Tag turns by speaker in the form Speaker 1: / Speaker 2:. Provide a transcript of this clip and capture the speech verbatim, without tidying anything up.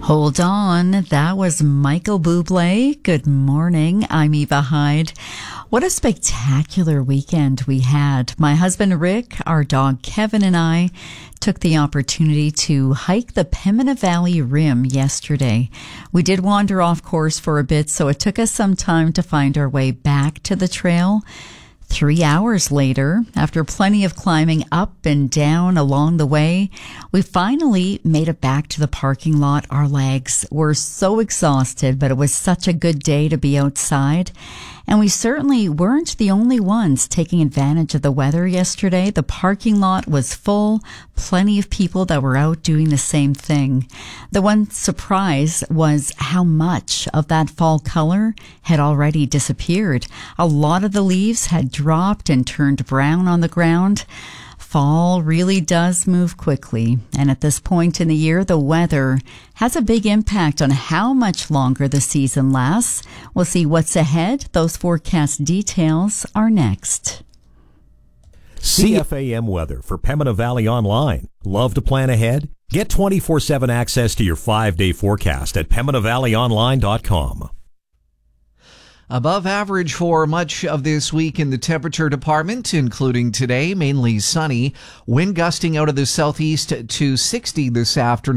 Speaker 1: Hold on. That was Michael Bublé. Good morning. I'm Eva Hyde. What a spectacular weekend we had. My husband Rick, our dog Kevin, and I took the opportunity to hike the Pembina Valley Rim yesterday. We did wander off course for a bit, so it took us some time to find our way back to the trail. Three hours later, after plenty of climbing up and down along the way, we finally made it back to the parking lot. Our legs were so exhausted, but it was such a good day to be outside. And we certainly weren't the only ones taking advantage of the weather yesterday. The parking lot was full, plenty of people that were out doing the same thing. The one surprise was how much of that fall color had already disappeared. A lot of the leaves had dropped and turned brown on the ground. Fall really does move quickly, and at this point in the year, the weather has a big impact on how much longer the season lasts. We'll see what's ahead. Those forecast details are next.
Speaker 2: C F A M weather for Pembina Valley Online. Love to plan ahead? Get twenty-four seven access to your five-day forecast at pembina valley online dot com.
Speaker 3: Above average for much of this week in the temperature department, including today, mainly sunny. Wind gusting out of the southeast to sixty this afternoon.